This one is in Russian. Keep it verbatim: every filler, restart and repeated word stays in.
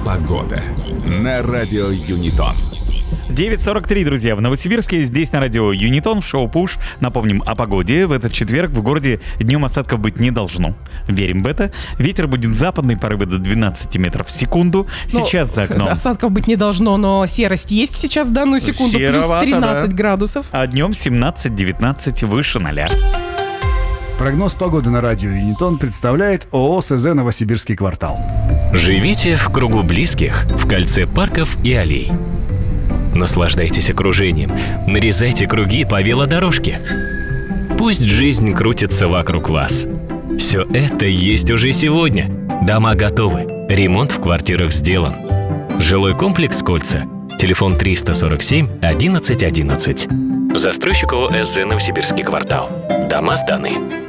Погода на радио Юнитон. девять сорок три, друзья, в Новосибирске, здесь на радио Юнитон, в шоу «Пуш». Напомним о погоде. В этот четверг в городе днем осадков быть не должно. Верим в это. Ветер будет западный, порывы до двенадцати метров в секунду. Сейчас ну, за окном. Осадков быть не должно, но серость есть сейчас в данную секунду. Серовато, плюс тринадцать да. градусов. А днем семнадцать-девятнадцать, выше ноля. Прогноз погоды на радио Юнитон представляет ООО СЗ «Новосибирский квартал». Живите в кругу близких, в кольце парков и аллей. Наслаждайтесь окружением, нарезайте круги по велодорожке. Пусть жизнь крутится вокруг вас. Все это есть уже сегодня. Дома готовы, ремонт в квартирах сделан. Жилой комплекс «Кольца». Телефон триста сорок семь одиннадцать одиннадцать. Застройщик ООО СЗ «Новосибирский квартал». Дома сданы.